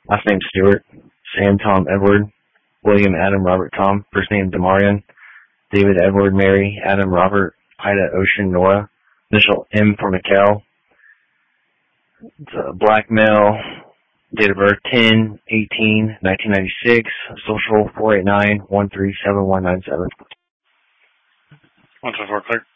Last name Stewart. Sam Tom Edward. William Adam Robert Tom. First name Demarion. David Edward Mary Adam Robert Ida Ocean Nora. Initial M for Mikhail. It's a black male. Date of birth 10/18/1996. Social 489-137-197. 124, clear.